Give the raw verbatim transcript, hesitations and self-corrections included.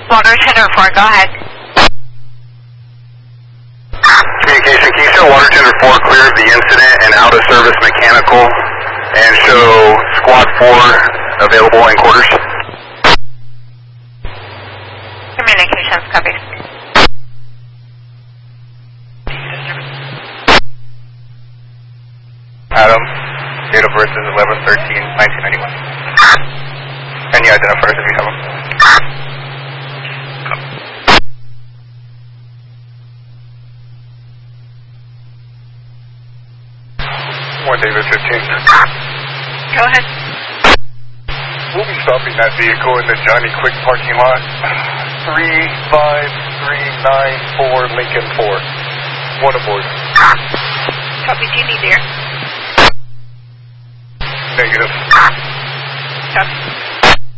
Water Tender four, go ahead. Communication, can you show Water Tender four clear of the incident and out of service mechanical, and show Squad four available in quarters? Communications, copy. Adam, date of birth is eleven thirteen nineteen ninety-one. Can you identify us if you have them? one David fifteen. Go ahead. We'll be stopping that vehicle in the Johnny Quick parking lot. three five three nine four Lincoln four. One aboard. Copy, do you need air? Negative. Copy.